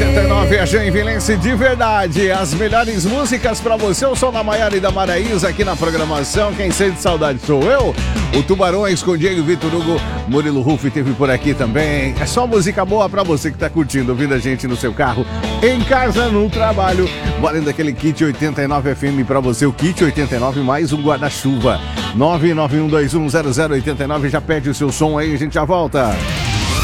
89, a Joinvilense de verdade. As melhores músicas pra você. Eu sou da Maiara e da Maraísa aqui na programação. Quem sente saudade sou eu. O Tubarões com Diego Vitor Hugo. Murilo Ruff teve por aqui também. É só música boa pra você que tá curtindo, ouvindo a gente no seu carro, em casa, no trabalho. Valendo aquele kit 89 FM pra você. O kit 89 mais um guarda-chuva. 991210089. Já pede o seu som aí, a gente já volta.